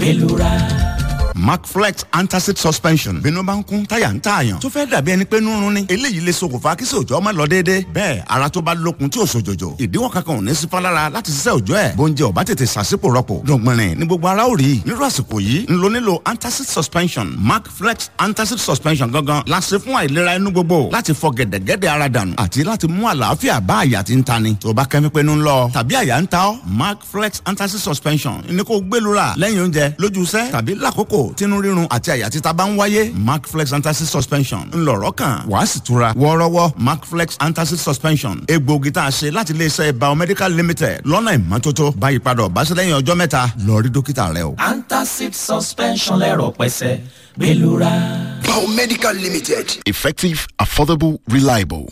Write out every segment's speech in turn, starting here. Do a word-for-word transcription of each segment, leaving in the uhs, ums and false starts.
Belura. Macflex antacid suspension bínú bá ń kún táyà ń tààyàn tó fẹ́ dàbí ẹni pé nírun ni eléyìí lè ṣokùnfà kí sòjọ́ má lọ déédéé bẹ́ẹ̀ ara tó bá lókun tí ò sòjòjò ìdíwọ́ kankan ò ní sí fálára láti ṣiṣẹ́ òjọ́ ẹ̀ bóúnjẹ ò bá tètè ṣàṣìpò rọpò dọ̀gbìnrin ní gbogbo ara ò rí nírú àsìkò yìí ń lo nílò antacid suspension Macflex antacid suspension gangan la ṣe fún àìlera inú gbogbo láti fọ gẹ̀dẹ̀gẹ̀dẹ̀ ara dànù àti láti mú àlàáfíà bá àyà tí ń tani tó bá kẹ́mi pé ń lọ tàbí àyà ń ta ọ́ Macflex antacid suspension ní kó gbẹlura lẹ́yìn oúnjẹ lójú iṣẹ́ tàbí lákòókò tínú rírun àti àyà títa bá ń wáyé Macflex antacid suspension ńlọrọ kan wàá sì tura wọ́ọ́rọ́wọ́ Macflex antacid suspension egbòogi tá a ṣe láti iléeṣẹ́ biomedical limited lọ́nà ìmọ́tótó báyìí padà ọ̀báṣẹ́ lẹ́yìn ọjọ́ mẹ́ta lọ rí dókítà rẹ o. Antacid suspension lẹ́rọ̀ pẹ́sẹ́ Belura. Biomedical limited. Effective, affordable, reliable.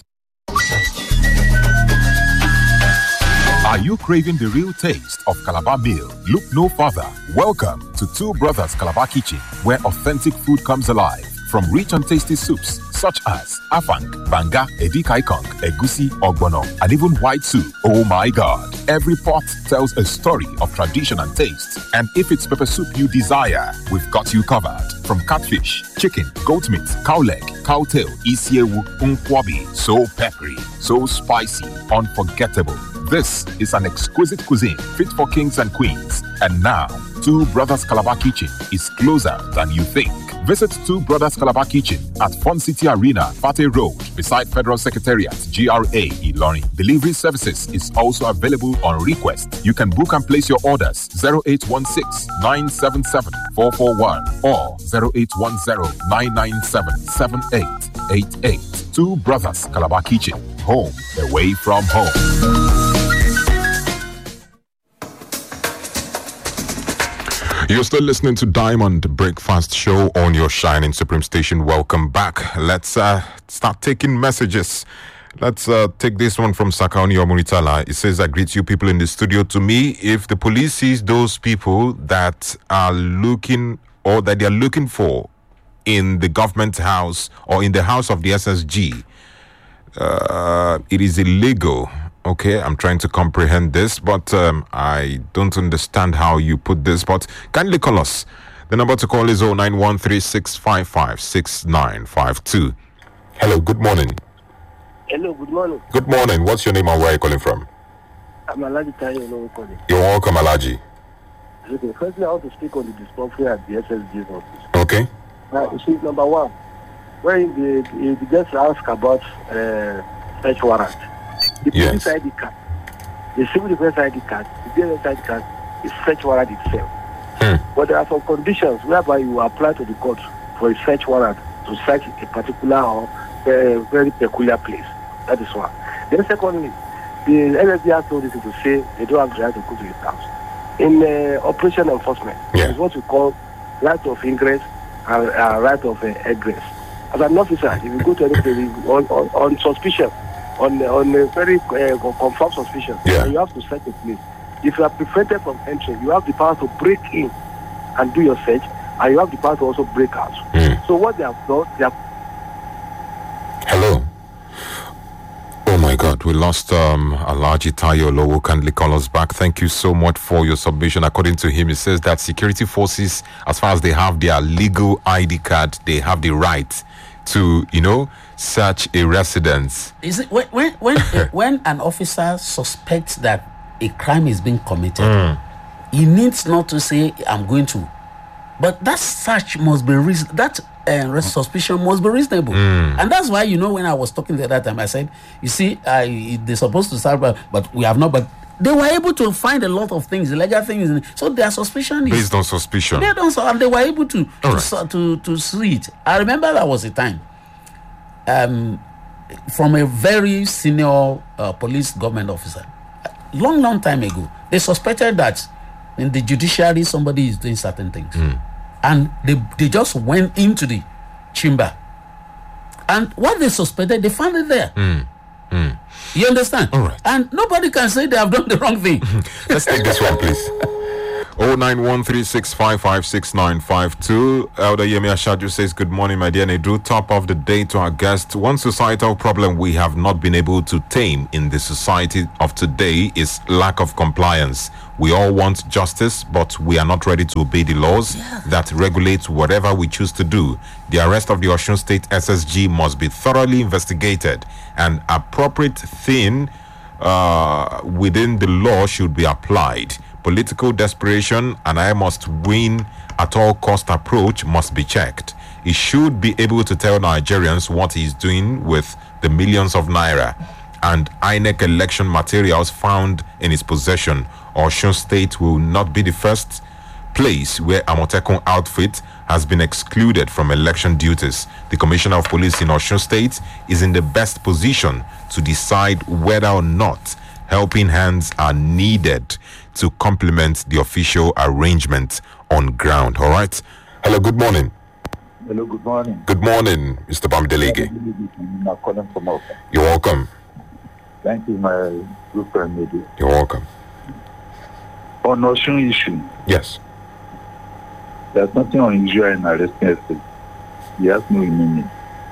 Are you craving the real taste of Calabar meal? Look no further. Welcome to Two Brothers Calabar Kitchen, where authentic food comes alive. From rich and tasty soups such as afang, banga, edikaikong, egusi, ogbono, and even white soup. Oh my God! Every pot tells a story of tradition and taste. And if it's pepper soup you desire, we've got you covered. From catfish, chicken, goat meat, cow leg, cow tail, isiewu, unkwabi. So peppery, so spicy, unforgettable. This is an exquisite cuisine fit for kings and queens. And now, Two Brothers Calabar Kitchen is closer than you think. Visit Two Brothers Calabar Kitchen at Fun City Arena, Fate Road, beside Federal Secretariat, G R A, Ilorin. Delivery services is also available on request. You can book and place your orders zero eight one six, nine seven seven, four four one or zero eight one zero, nine nine seven, seven eight eight eight. Two Brothers Calabar Kitchen, home away from home. You're still listening to Diamond Breakfast Show on your Shining Supreme station. Welcome back. Let's uh, start taking messages. Let's uh, take this one from Sakaoni Omunitala. It says, I greet you people in the studio. To me, if the police sees those people that are looking or that they are looking for in the government house or in the house of the S S G, uh, it is illegal. Okay, I'm trying to comprehend this, but um, I don't understand how you put this. But kindly call us. The number to call is zero nine one three six five five six nine five two. Hello, good morning. Hello, good morning. Good morning. What's your name and where are you calling from? I'm Alaji Tayo calling. You're welcome, Alaji. Okay, firstly, I want to speak on the discovery at the S S G's office. Okay. Now, you see, number one, when the, the, the guests ask about uh, search warrant, the Yes. police I D card, the civil defense I D card, the D N S I D card is search warrant itself. Hmm. But there are some conditions whereby you apply to the court for a search warrant to search a particular or uh, very peculiar place. That is one. Then secondly, the N S D has told you to say they don't have the right to go to his house. In uh, operation enforcement, Yeah. it's what we call right of ingress and uh, right of uh, egress. As an officer, if you go to any place on, on, on suspicion, on on a very uh, confirmed suspicion, Yeah. and you have to search the place. If you are prevented from entering, you have the power to break in and do your search, and you have the power to also break out. Mm. So what they have done, they have. Hello. Oh my God, we lost um, Alaji Tayo Lowo. Kindly call us back. Thank you so much for your submission. According to him, he says that security forces, as far as they have their legal I D card, they have the right to, you know, search a residence. Is it when when when, uh, when an officer suspects that a crime is being committed, Mm. he needs not to say, "I'm going to," but that search must be reason that uh, suspicion must be reasonable, Mm. and that's why, you know, when I was talking the other time, I said, "You see, I they're supposed to start, but, but we have not." But they were able to find a lot of things, illegal things, so their suspicion is Based on suspicion. they don't, and they were able to to, All to, to to see it. I remember there was a time. Um, from a very senior uh, police government officer, long, long time ago, they suspected that in the judiciary somebody is doing certain things, Mm. and they they just went into the chamber, and what they suspected, they found it there. Mm. Mm. You understand? All right. And nobody can say they have done the wrong thing. Let's take this one, please. oh nine one three six five five six nine five two. Elder Yemi Ashaju says, good morning, my dear Nedu. Top of the day to our guest. One societal problem we have not been able to tame in the society of today is lack of compliance. We all want justice, but we are not ready to obey the laws yeah. that regulate whatever we choose to do. The arrest of the Osun State S S G must be thoroughly investigated, and appropriate thing uh, within the law should be applied. Political desperation and I must win at all cost approach must be checked. He should be able to tell Nigerians what he's doing with the millions of naira and I N E C election materials found in his possession. Osun State will not be the first place where Amotekun outfit has been excluded from election duties. The Commissioner of Police in Osun State is in the best position to decide whether or not helping hands are needed to complement the official arrangement on ground. All right. Hello, good morning. Hello, good morning. Good morning, Mister Bamdelege. I'm calling from Oka. You're welcome. Thank you, my good friend, Medi. You're welcome. On Osun issue, yes, there's nothing unusual in arresting a state. He has no immunity.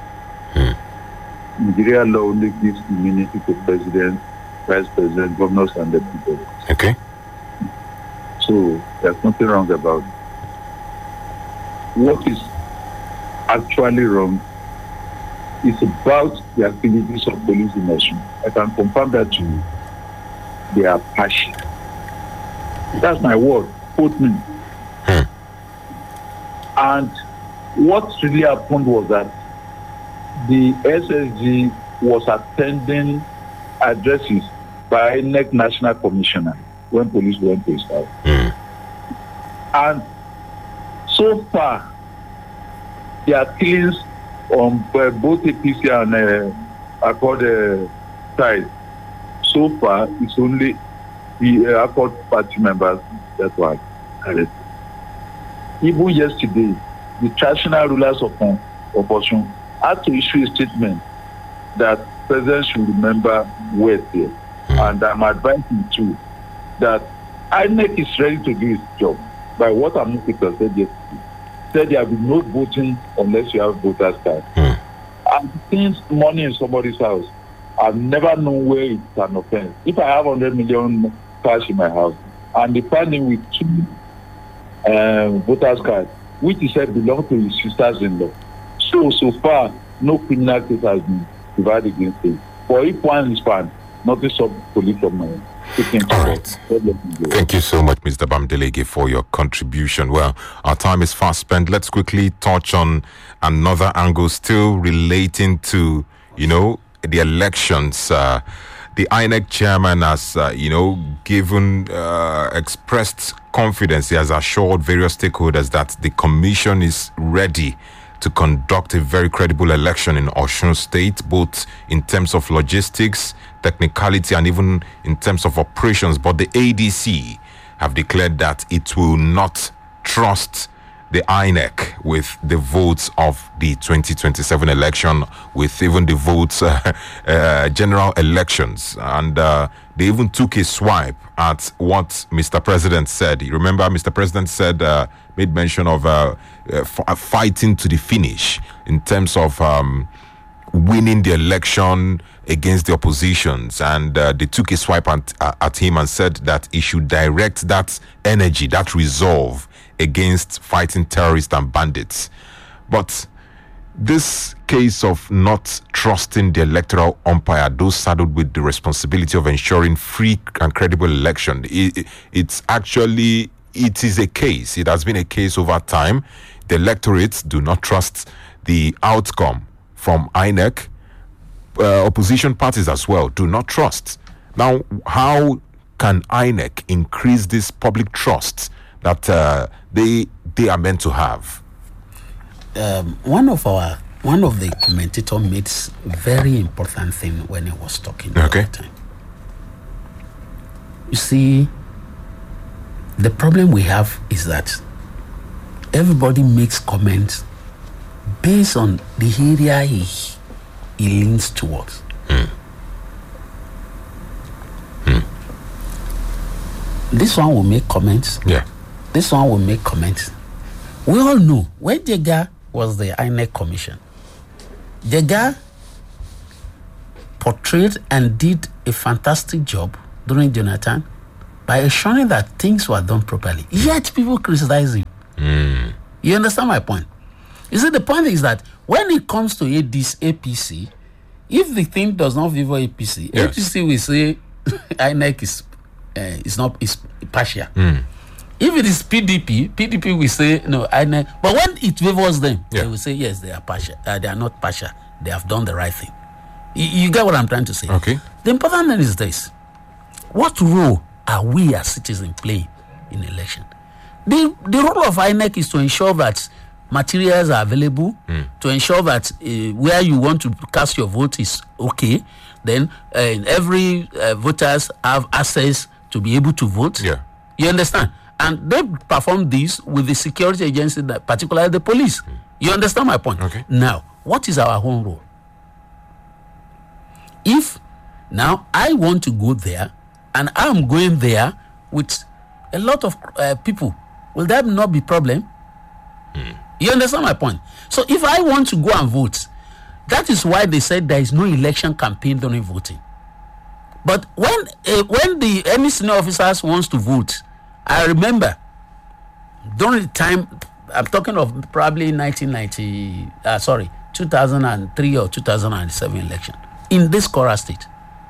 Hmm. Nigeria law only gives immunity to president, vice president, governors, and the people. Okay. So there's nothing wrong about it. What is actually wrong is about the activities of police in Osun. I can confirm that to you. They are partial. That's my word. Quote me. Hmm. And what really happened was that the S S G was attending addresses by I N E C National Commissioner when police went to his house. Mm. And so far, there are killings on uh, both A P C and uh, Accord uh, side. So far, it's only the uh, Accord party members that were arrested. Even yesterday, the traditional rulers of, of Osun had to issue a statement that President should remember West here. Mm. And I'm advising too that I N E C is ready to do its job. By what Amukwita said yesterday, said there will be no voting unless you have voters card. Mm. And since money in somebody's house, I've never known where it's an offense. If I have one hundred million cash in my house and they find him with two um, voters cards, which he said belong to his sisters-in-law. So, so far, no criminal case has been divided against him. But if one is found, nothing stops police from uh, taking All right. Thank you so much, Mister Bamdelege, for your contribution. Well, our time is fast spent. Let's quickly touch on another angle still relating to, you know, the elections. Uh, the I N E C chairman has, uh, you know, given, uh, expressed confidence. He has assured various stakeholders that the commission is ready to conduct a very credible election in Osun State, both in terms of logistics, technicality, and even in terms of operations. But the A D C have declared that it will not trust the I N E C with the votes of the twenty twenty-seven election, with even the votes, uh, uh, general elections. And uh, they even took a swipe at what Mister President said. You remember Mister President said, uh, made mention of uh, uh, f- fighting to the finish in terms of um, winning the election against the oppositions. And uh, they took a swipe at, uh, at him and said that he should direct that energy, that resolve against fighting terrorists and bandits. But this case of not trusting the electoral umpire, those saddled with the responsibility of ensuring free and credible election, it, it's actually, it is a case. It has been a case over time. The electorates do not trust the outcome from I N E C. Uh, opposition parties as well do not trust. Now, how can I N E C increase this public trust that uh, they they are meant to have? Um, one of our one of the commentators made very important thing when he was talking. Okay. The time. You see, the problem we have is that everybody makes comments based on the area he he leans towards. Mm. Mm. This one will make comments. Yeah. this one will make comments. We all know when Jega was the I N E C commission, Jega portrayed and did a fantastic job during Jonathan by assuring that things were done properly. Yet people criticize him. Mm. You understand my point? You see, the point is that when it comes to this A P C, if the thing does not favor A P C, Yes. A P C will say I N E C is uh, is not is partial. Mm. If it is P D P, P D P will say no, I N E C. But when it favors them, Yeah. they will say yes, they are partial. Uh, they are not partial. They have done the right thing. You, you get what I'm trying to say? Okay. The important thing is this: what role are we as citizens playing in election? The the role of I N E C is to ensure that materials are available, Mm. to ensure that uh, where you want to cast your vote is okay. Then uh, every uh, voters have access to be able to vote. Yeah. You understand? And they perform this with the security agency, that particularly the police. Mm. You understand my point? Okay. Now, what is our own role? If now I want to go there and I'm going there with a lot of uh, people, will that not be problem? Mm. You understand my point? So if I want to go and vote, that is why they said there is no election campaign during voting. But when uh, when the any senior officers wants to vote, I remember during the time, I'm talking of probably nineteen ninety, uh, sorry, two thousand three or two thousand seven election in this Kwara state.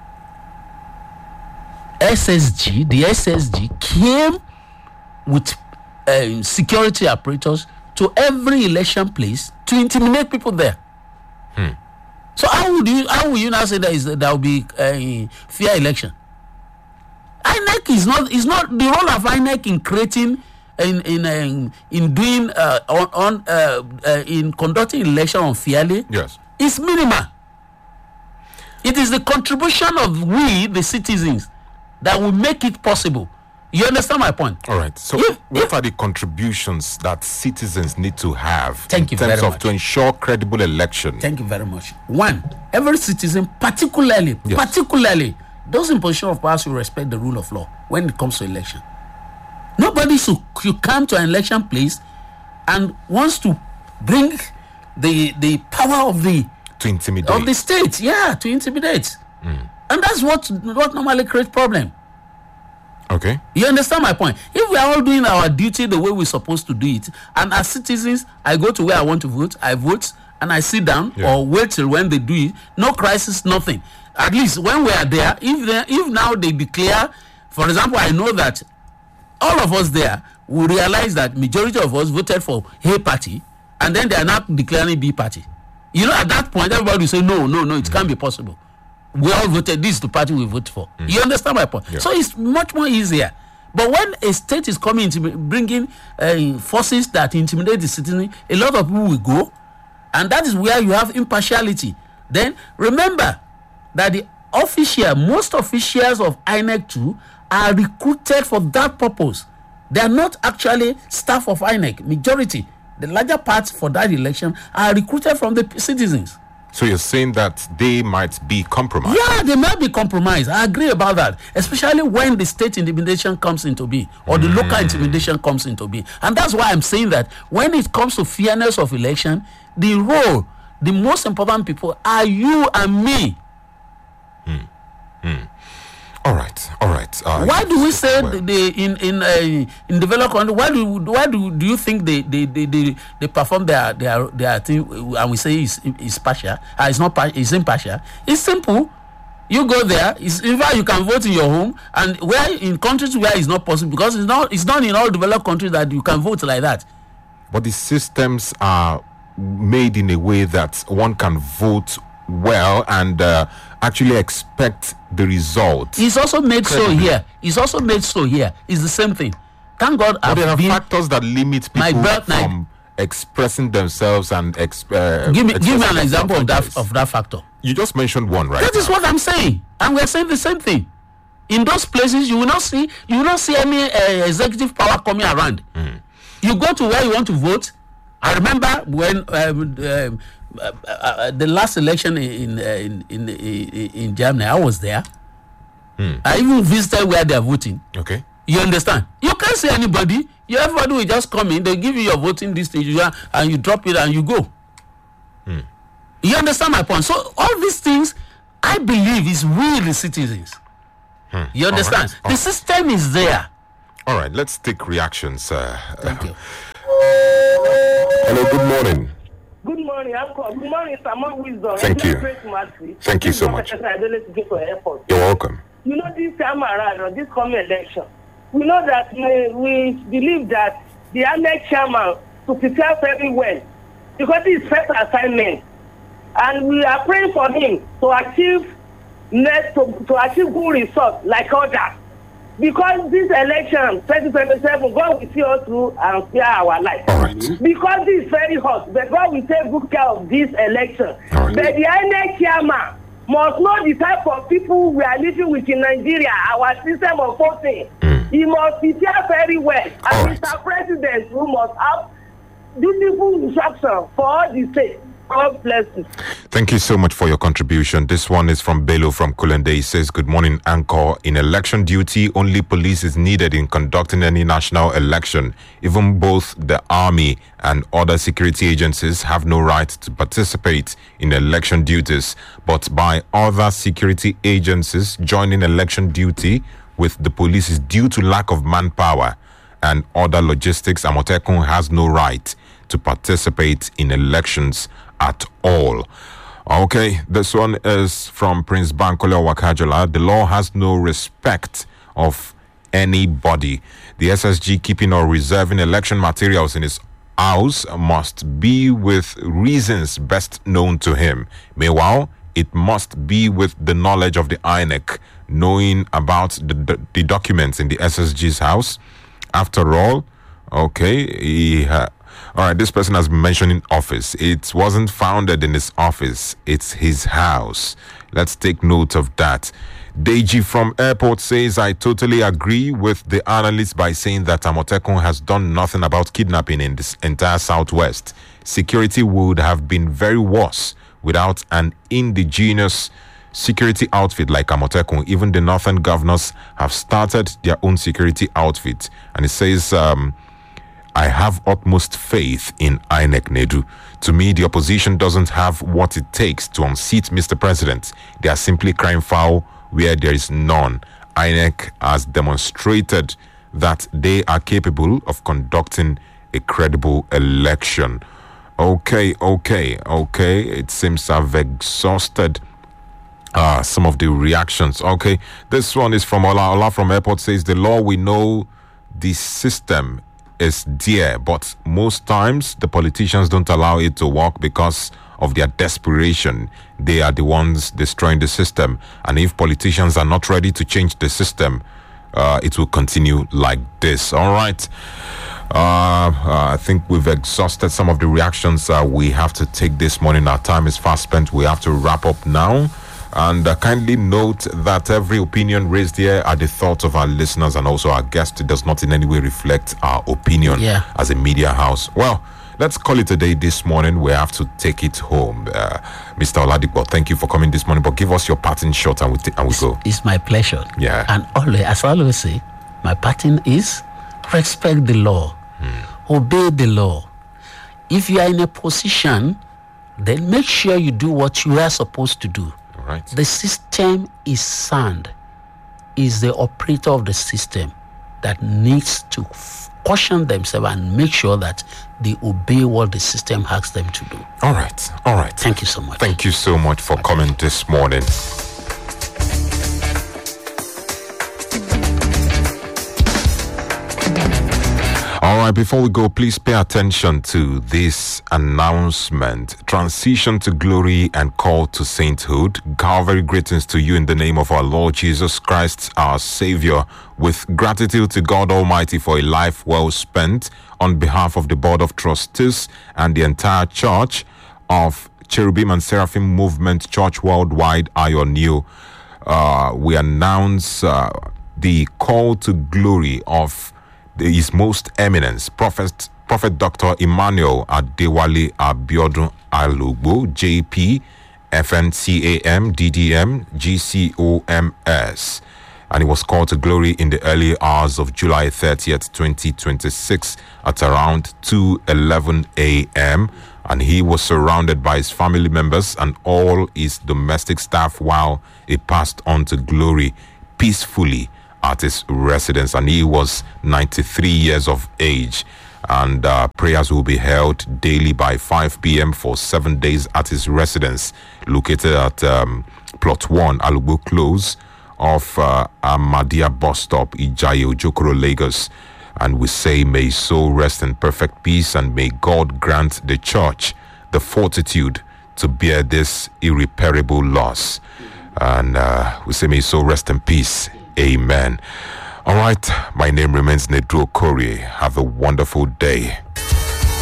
S S G, the S S G came with uh, security apparatus to every election place to intimidate people there. Hmm. So how would you how will you now say that is there will be a fair election? I N E C is not is not the role of I N E C in creating in in um, in doing uh, on, on uh, uh, in conducting election unfairly. Yes. Is minimal. It is the contribution of we the citizens that will make it possible. You understand my point? All right. So, If- what if- are the contributions that citizens need to have Thank in you terms very of much. to ensure credible election? Thank you very much. One, every citizen, particularly, Yes. particularly those in position of power, should respect the rule of law when it comes to election. Nobody should, should come to an election place and wants to bring the the power of the to intimidate. of the state, yeah, to intimidate, and that's what what normally creates problem. Okay. You understand my point? If we are all doing our duty the way we're supposed to do it, and as citizens, I go to where I want to vote, I vote, and I sit down Yeah. or wait till when they do it, no crisis, nothing. At least when we are there, if they, if now they declare, for example, I know that all of us there will realize that majority of us voted for A party, and then they are not declaring B party. You know, at that point, everybody will say, no, no, no, it can't be possible. We all voted, this is the party we vote for. You understand my point? Yeah. So it's much more easier. But when a state is coming to bringing uh, forces that intimidate the citizen, a lot of people will go, and that is where you have impartiality. Then remember that the official, most officials of I N E C too are recruited for that purpose. They are not actually staff of I N E C. Majority, the larger part for that election are recruited from the citizens. So you're saying that they might be compromised. Yeah, they might be compromised. I agree about that. Especially when the state intimidation comes into being or the local intimidation comes into being. And that's why I'm saying that when it comes to fairness of election, the role, the most important people are you and me. All right. All right. Uh, Why do we say well, the, the in in uh, in developed country? Why do why do do you think they they they, they, they perform their their their thing and we say it's it's partial? Uh, it's not par- it's impartial. It's simple. You go there. It's, in fact, you can vote in your home, and where in countries where it's not possible because it's not it's not in all developed countries that you can vote like that. But the systems are made in a way that one can vote well and uh, actually expect the result. It's also made so here. It's also made so here. It's the same thing. Thank God But there I've are been. factors that limit My people birth- my- from expressing themselves and exp- uh, Give me give me expressing an their example of that self-interest. of that factor. You just mentioned one, right? That is what I'm saying, and we're saying the same thing. In those places, you will not see you will not see any uh, executive power coming around. You go to where you want to vote. I remember when um, um, uh, uh, the last election in uh, in, in in in Germany, I was there. I even visited where they are voting. Okay. You understand? You can't say anybody. You everybody will just come in. They give you your voting distance, and you drop it and you go. Hmm. You understand my point? So all these things, I believe, is we the citizens. Hmm. You understand? All right. All The system is there. All right, let's take reactions. Uh, Thank you. Hello, good morning. Good morning, Uncle. Good morning, Samuel Wisdom. Thank you. Thank you so much. I don't need to go to airport. You're welcome. You know, this time around, or this coming election, we know that we, we believe that the I N E C chairman to prepare very well because it's his first assignment. And we are praying for him to achieve net, to, to achieve good results like others. Because this election, twenty twenty-seven, God will see us through and spare our life. All right. Because this is very hot, but God will take good care of this election. All right. But the I N E C chairman must know the type of people we are living with in Nigeria, our system of voting. Mm. He must prepare very well. All and right. Mister President, who must have dutiful instruction for all the states. God bless you. Thank you so much for your contribution. This one is from Bello from Kulende. He says, good morning, Anchor. In election duty, only police is needed in conducting any national election. Even both the army and other security agencies have no right to participate in election duties. But by other security agencies joining election duty with the police is due to lack of manpower and other logistics. Amotekun has no right to participate in elections at all. Okay, this one is from Prince Bankole Wakajola. The law has no respect of anybody. The S S G keeping or reserving election materials in his house must be with reasons best known to him. Meanwhile, it must be with the knowledge of the I N E C, knowing about the, the, the documents in the S S G's house. After all, okay, he ha- all right, this person has been mentioning office. It wasn't founded in his office. It's his house. Let's take note of that. Deji from Airport says, I totally agree with the analyst by saying that Amotekun has done nothing about kidnapping in this entire Southwest. Security would have been very worse without an indigenous security outfit like Amotekun. Even the northern governors have started their own security outfit. And it says, um, I have utmost faith in I N E C Nedu. To me, the opposition doesn't have what it takes to unseat Mister President. They are simply crying foul where there is none. I N E C has demonstrated that they are capable of conducting a credible election. Okay, okay, okay. It seems I've exhausted uh, some of the reactions. Okay, this one is from Ola. Ola from Airport says, the law, we know the system is dear, but most times the politicians don't allow it to work because of their desperation. They are the ones destroying the system, and if politicians are not ready to change the system, uh, it will continue like this. All right. Uh, uh, I think we've exhausted some of the reactions uh, we have to take this morning. Our time is fast spent. We have to wrap up now. And uh, kindly note that every opinion raised here are the thoughts of our listeners and also our guests. It does not in any way reflect our opinion Yeah. as a media house. Well, let's call it a day this morning. We have to take it home. Uh, Mister Oladipo, thank you for coming this morning, but give us your parting shot and we, t- and we go. It's my pleasure. Yeah. And always, as I always say, my pattern is respect the law, obey the law. If you are in a position, then make sure you do what you are supposed to do. Right. The system is sound. Is the operator of the system that needs to f- caution themselves and make sure that they obey what the system asks them to do. All right. All right. Thank you so much. Thank you so much for coming this morning. All right, before we go, please pay attention to this announcement. Transition to glory and call to sainthood. Calvary greetings to you in the name of our Lord Jesus Christ, our Savior. With gratitude to God Almighty for a life well spent, on behalf of the Board of Trustees and the entire Church of Cherubim and Seraphim Movement Church Worldwide, Ion New, uh, we announce uh, the call to glory of His Most Eminence, Prophet Prophet Doctor Emmanuel Adewale Abiodun Alugbo, J P, F N C A M, D D M, G C O M S. and he was called to glory in the early hours of July thirtieth, twenty twenty-six at around two eleven a.m. and he was surrounded by his family members and all his domestic staff while he passed on to glory peacefully at his residence, and he was ninety-three years of age. And uh, prayers will be held daily by five p.m. for seven days at his residence located at um, plot one Alugbo Close of uh, Ahmadiyya bus stop, Ijaye, Ojokoro, Lagos. And we say, may his soul rest in perfect peace, and may God grant the church the fortitude to bear this irreparable loss. And uh, we say, may his soul rest in peace. Amen. All right, my name remains Nedro Korie. Have a wonderful day.